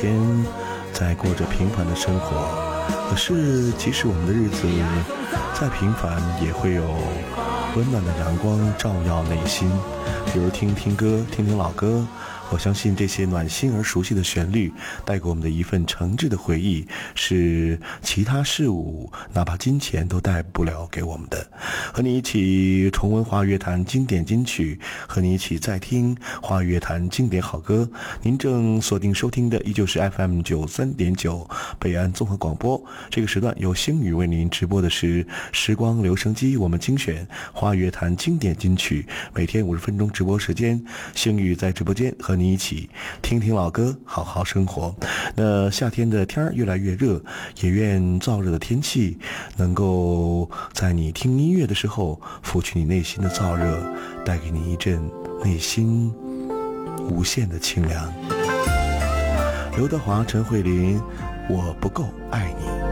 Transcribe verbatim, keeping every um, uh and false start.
天在过着平凡的生活，可是即使我们的日子再平凡，也会有温暖的阳光照耀内心。比如听听歌，听听老歌，我相信这些暖心而熟悉的旋律带给我们的一份诚挚的回忆，是其他事物哪怕金钱都带不了给我们的。和你一起重温华语乐坛经典金曲，和你一起再听华语乐坛经典好歌。您正锁定收听的依旧是 F M 九三点九 北安综合广播，这个时段由星宇为您直播的是时光留声机，我们精选华语乐坛经典金曲，每天五十分钟直播时间，星宇在直播间和你一起听听老歌，好好生活。那夏天的天儿越来越热，也愿燥热的天气能够在你听音乐的时候拂去你内心的燥热，带给你一阵内心无限的清凉。刘德华、陈慧琳，我不够爱你。